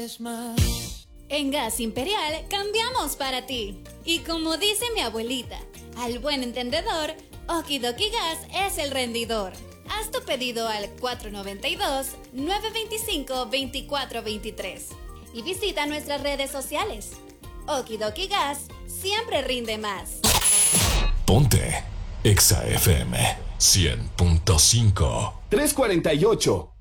En Gas Imperial cambiamos para ti. Y como dice mi abuelita, al buen entendedor, Okidoki Gas es el rendidor. Haz tu pedido al 492-925-2423 y visita nuestras redes sociales. Okidoki Gas siempre rinde más. Ponte Exa FM 100.5 348